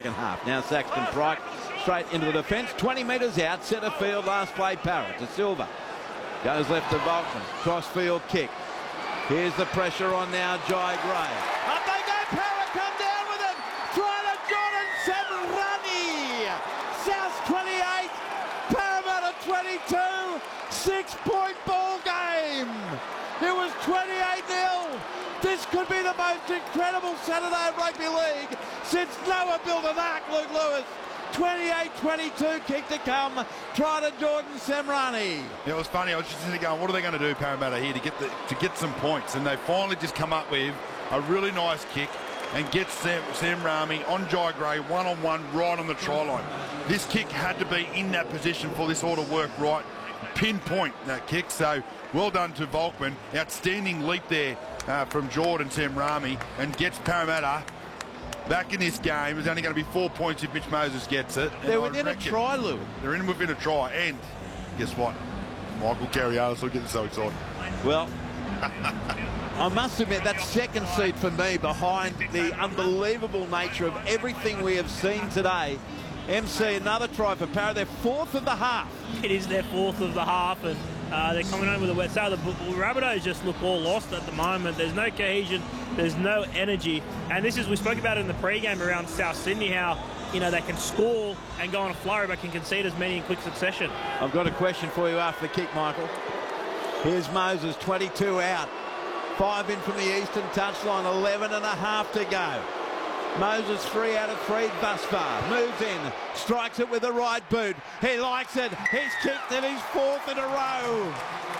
second half. Now Saxton Pryke straight into the defence. 20 metres out, centre field, last play Parrott to Silva. Goes left to Volkman. Cross-field kick. Here's the pressure on now, Jai Gray. Up they go, Parrott come down with it. Try to Jordan Semrani. South 28, Parramatta 22. 6-point ball game. It was 28-0. This could be the most incredible Saturday of rugby league since Noah built an ark, Luke Lewis. 28-22, kick to come. Try to Jordan Semrani. Yeah, it was funny. I was just sitting going, what are they going to do, Parramatta, here to get some points? And they finally just come up with a really nice kick and get Semrani on Jai Gray, one-on-one, right on the try line. This kick had to be in that position for this all to work right. Pinpoint that kick. So well done to Volkman. Outstanding leap there from Jordan Semrani, and gets Parramatta back in this game. There's only going to be 4 points if Mitch Moses gets it. They're within a try, Lou. They're within a try, and guess what? Michael Carrialis will get so excited. Well, I must admit, that second seed for me, behind the unbelievable nature of everything we have seen today. MC, another try for Parramatta. They're fourth of the half. It is their fourth of the half, and they're coming home with a wet sail. The Rabbitohs just look all lost at the moment. There's no cohesion, there's no energy, and this is, we spoke about it in the pre-game around South Sydney, how they can score and go on a flurry but can concede as many in quick succession. I've got a question for you after the kick, Michael. Here's Moses, 22 out, 5 in from the eastern touchline, 11 and a half to go. Moses 3 out of 3 thus far. Moves in, strikes it with the right boot. He likes it. He's kicked it his fourth in a row.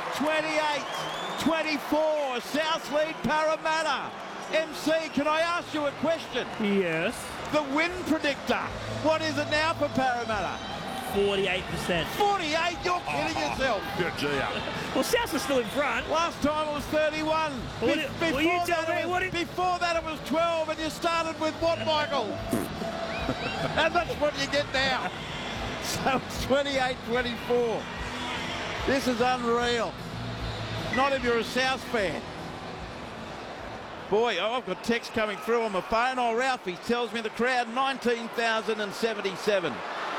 28-24. South lead Parramatta. MC, can I ask you a question? Yes. The win predictor. What is it now for Parramatta? 48%. 48? You're kidding yourself. Good gee. Well, South are still in front. Last time it was 31. Before that it was 12, and you started with what, Michael? And that's what you get now. So it's 28-24. This is unreal. Not if you're a South fan. Boy, I've got text coming through on my phone. Oh, Ralphie tells me the crowd, 19,077.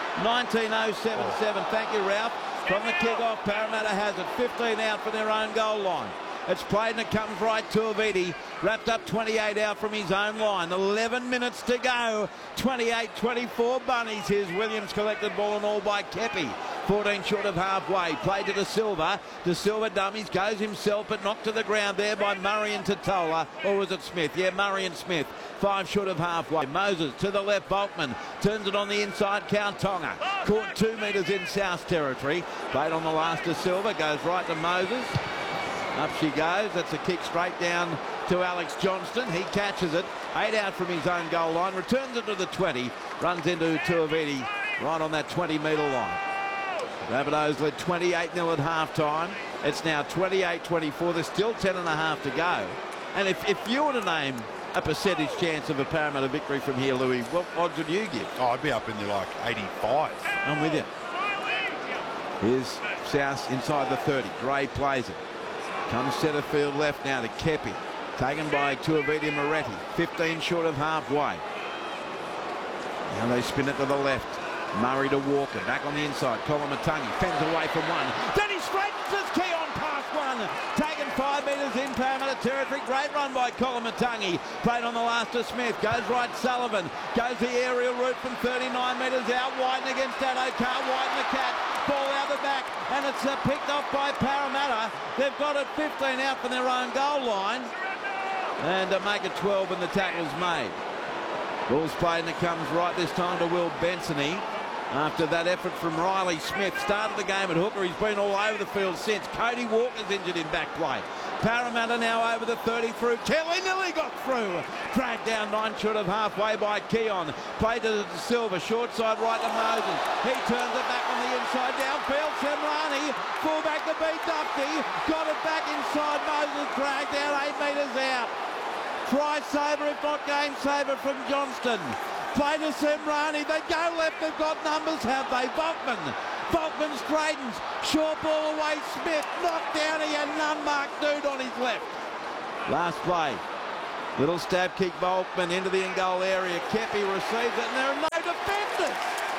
19,077. Thank you, Ralph. From the kick-off, Parramatta has it. 15 out from their own goal line. It's played and it comes right to Aviti. Wrapped up 28 out from his own line. 11 minutes to go. 28-24 Bunnies. Here's Williams collected ball and all by Kepi. 14 short of halfway. Played to De Silva. De Silva dummies. Goes himself but knocked to the ground there by Murray and Totola. Or was it Smith? Yeah, Murray and Smith. 5 short of halfway. Moses to the left. Volkman turns it on the inside. Tonga caught 2 metres in South territory. Played on the last De Silva. Goes right to Moses. Up she goes. That's a kick straight down to Alex Johnston. He catches it. 8 out from his own goal line. Returns it to the 20. Runs into Tuiviti right on that 20-metre line. Rabbitohs led 28-0 at half-time. It's now 28-24. There's still 10 and a half to go. And if you were to name a percentage chance of a Parramatta victory from here, Louis, what odds would you give? Oh, I'd be up in the 85. I'm with you. Here's South inside the 30. Gray plays it. Comes centre field left now to Kepi. Taken by Tuiviti Moretti. 15 short of halfway. Now they spin it to the left. Murray to Walker. Back on the inside. Koloamatangi fends away from one. Then he straightens his key on past one. Taken 5 metres in Parramatta territory. Great run by Koloamatangi. Played on the last to Smith. Goes right Sullivan. Goes the aerial route from 39 metres out. Widen against Addo-Carr. Widen the cat. Ball out the back. And it's picked off by Parramatta. They've got it 15 out from their own goal line. And to make it 12 when the tackle's made. Ball's played and it comes right this time to Will Bensoni. After that effort from Riley Smith. Started the game at hooker. He's been all over the field since. Cody Walker's injured in back play. Parramatta now over the 30 through. Kelly nearly got through. Dragged down 9 short of halfway by Keon. Played to De Silva. Short side right to Moses. He turns it back on the inside. Downfield. Semrani. Fullback to beat Dufty. Got it back inside. Moses dragged out 8 metres out. Try saver, if not game saver from Johnston. Play to Semrani. They go left. They've got numbers, have they? Volkman straightens. Short ball away. Smith knocked down. He had an unmarked dude on his left. Last play. Little stab kick. Volkman into the in-goal area. Kepi receives it. And there are no defenders.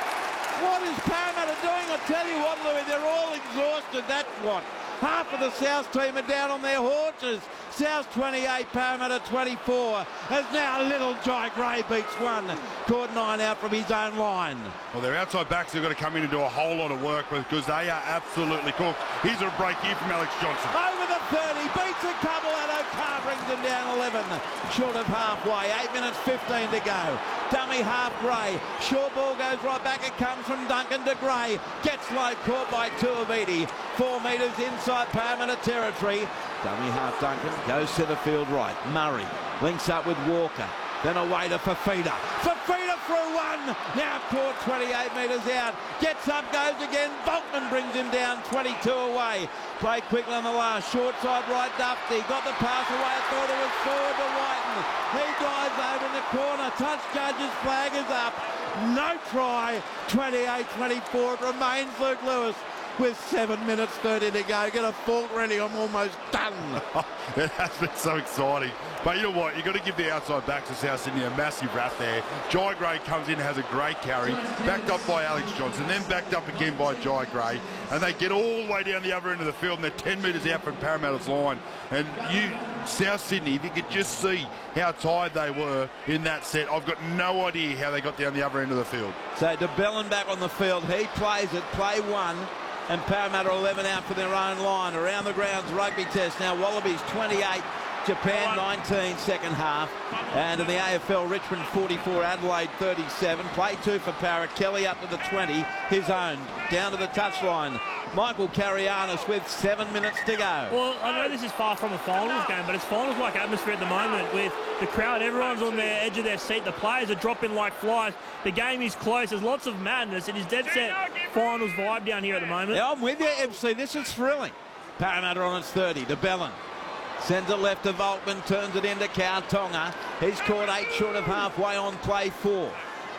What is Parramatta doing? I tell you what, Louis, they're all exhausted. That's what. Half of the South team are down on their haunches. South 28, Parramatta 24. As now little Jai Gray beats one. Caught 9 out from his own line. Well, their outside backs have got to come in and do a whole lot of work because they are absolutely cooked. Here's a break here from Alex Johnson. Over the 30, beats a couple, and O'Carr brings him down 11. Short of halfway, 8 minutes 15 to go. Dummy half Gray. Short ball goes right back. It comes from Duncan to Gray. Gets low, caught by Tuiviti. 4 metres inside Parramatta territory. Dummy half Duncan goes centre field right. Murray links up with Walker. Then away to Fafita. Fafita through one. Now caught 28 metres out. Gets up, goes again. Volkman brings him down 22 away. Play quickly on the last. Short side right, Dufty. Got the pass away. I thought it was forward to Whiten. He dives over in the corner. Touch judge's flag is up. No try. 28-24. It remains Luke Lewis with 7 minutes 30 to go. Get a fault ready. I'm almost done. It has been so exciting. But you know what? You've got to give the outside back to South Sydney a massive rap there. Jai Gray comes in, has a great carry, backed up by Alex Johnson, then backed up again by Jai Gray. And they get all the way down the other end of the field, and they're 10 metres out from Parramatta's line. And you, South Sydney, if you could just see how tired they were in that set, I've got no idea how they got down the other end of the field. So de Belin back on the field. He plays it. Play one. And Parramatta 11 out for their own line. Around the grounds rugby test now. Wallabies 28, Japan 19 second half. And in the AFL, Richmond 44, Adelaide 37. Play 2 for Parra. Kelly up to the 20, his own. Down to the touchline. Michael Karianis with 7 minutes to go. Well, I know this is far from a finals game, but it's finals-like atmosphere at the moment with the crowd. Everyone's on the edge of their seat. The players are dropping like flies. The game is close. There's lots of madness. It is dead set finals vibe down here at the moment. Yeah, I'm with you, MC. This is thrilling. Parramatta on its 30. De Belin sends it left to Volkman. Turns it into Kautonga. He's caught 8 short of halfway on play 4.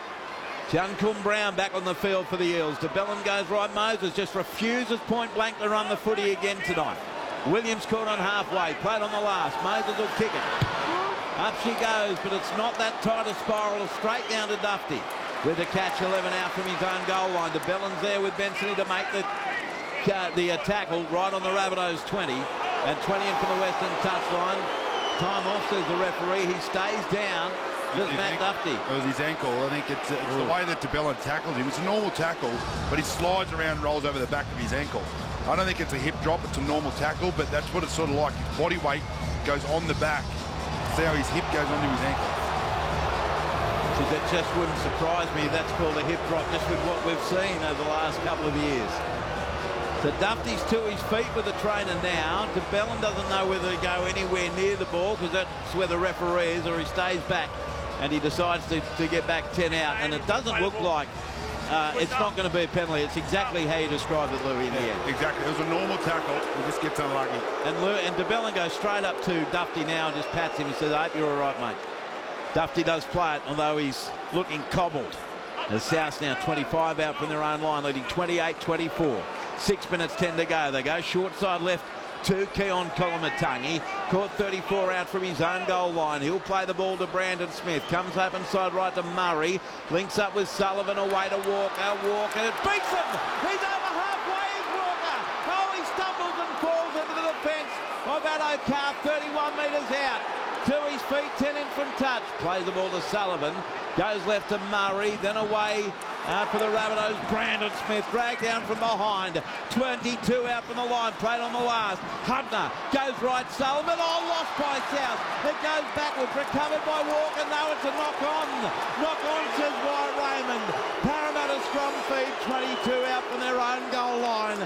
Juncum Brown back on the field for the Eels. De Belin goes right. Moses just refuses point blank to run the footy again tonight. Williams caught on halfway. Played on the last. Moses will kick it. Up she goes, but it's not that tight a spiral. Straight down to Dufty with a catch 11 out from his own goal line. De Belin's there with Bensoni to make the tackle right on the Rabbitohs 20. And 20 in from the western touchline. Time off, says the referee. He stays down. Just Matt Dufty. It was his ankle. I think it's the way that de Belin tackled him. It's a normal tackle, but he slides around and rolls over the back of his ankle. I don't think it's a hip drop. It's a normal tackle, but that's what it's sort of like. His body weight goes on the back. See how his hip goes onto his ankle. So that just wouldn't surprise me. That's called a hip drop, just with what we've seen over the last couple of years. So Dufty's to his feet with the trainer now. De Belin doesn't know whether to go anywhere near the ball because that's where the referee is, or he stays back and he decides to get back 10 out. And it doesn't look like it's not going to be a penalty. It's exactly how you described it, Louis, in the end. Exactly. It was a normal tackle. He just gets unlucky. And De Belin goes straight up to Dufty now and just pats him and says, I hope you're all right, mate. Dufty does play it, although he's looking cobbled. As South now 25 out from their own line, leading 28-24. 6 minutes 10 to go. They go short side left to Keon Kolomatangi. Caught 34 out from his own goal line. He'll play the ball to Brandon Smith. Comes open side right to Murray. Links up with Sullivan away to Walker. Walker beats him. He's over halfway. Is Walker. Oh, he stumbles and falls into the defence of O'Carr. 31 metres out. To his feet, 10 in from touch. Plays the ball to Sullivan. Goes left to Murray. Then away for the Rabbitohs. Brandon Smith dragged down from behind. 22 out from the line. Played on the last. Hubner goes right. Sullivan. Oh, lost by South. It goes backwards. Recovered by Walker. No, it's a knock on. Knock on, says Wyatt Raymond. Parramatta strong feed. 22 out from their own goal line.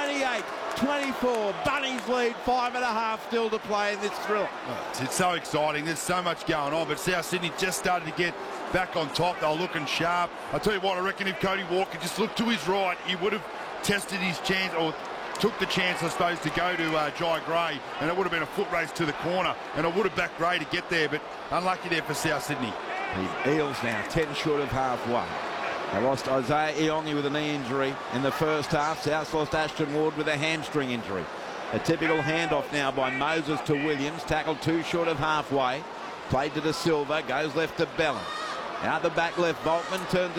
28-24. Bunnies lead. 5.5 still to play in this thrill. It's so exciting. There's so much going on, but South Sydney just started to get back on top. They're looking sharp. I'll tell you what, I reckon if Cody Walker just looked to his right, he would have tested his chance, or took the chance, I suppose, to go to Jai Gray, and it would have been a foot race to the corner, and it would have backed Gray to get there, but unlucky there for South Sydney. The Eels now 10 short of halfway. They lost Isaiah Iongi with a knee injury in the first half. South lost Ashton Ward with a hamstring injury. A typical handoff now by Moses to Williams. Tackled 2 short of halfway. Played to De Silva. Goes left to Belin. Out the back left, Volkman turns